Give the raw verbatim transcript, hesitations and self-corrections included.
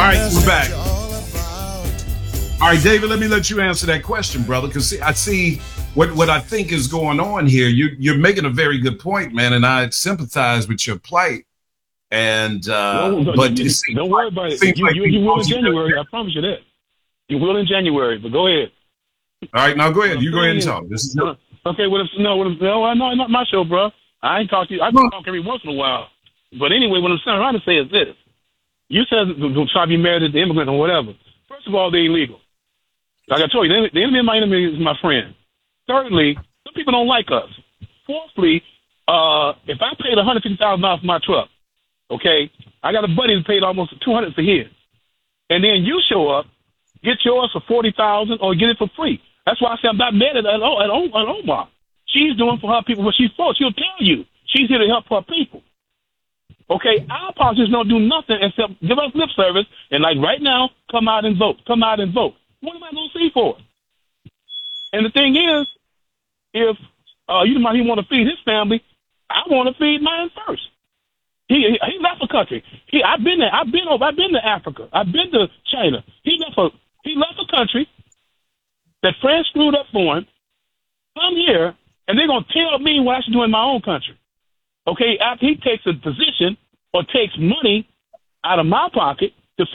right, we're back. All right, David, let me let you answer that question, brother, because I see what, what I think is going on here. You, you're making a very good point, man, and I sympathize with your plight. And uh, no, no, but you, it don't worry about it. You, like you, you will in January. I promise you that. You will in January. But go ahead. All right, now go ahead. You go ahead and talk. This is uh, okay. What if no? What if, no, no, not my show, bro. I ain't talk to you. I talk every once in a while. But anyway, what I'm trying to say is this: you said don't try to be married to the immigrant or whatever. First of all, they're illegal. Like I told you, the enemy of my enemy is my friend. Thirdly, some people don't like us. Fourthly, uh, if I paid one hundred fifty thousand dollars for my truck, okay, I got a buddy who paid almost two hundred for his, and then you show up, get yours for forty thousand or get it for free. That's why I say I'm not mad at at, at, at Omar. She's doing for her people what she's for. She'll tell you she's here to help her people. Okay, our politicians don't do nothing except give us lip service and, like right now, come out and vote. Come out and vote. What am I going to see for it? And the thing is, if uh, you know he want to feed his family, I want to feed mine first. He he left the country. He I've been there. I've been over. I've been to Africa. I've been to China. He left a he left a country that France screwed up for him. Come here, and they're gonna tell me what I should do in my own country. Okay, after he takes a position or takes money out of my pocket,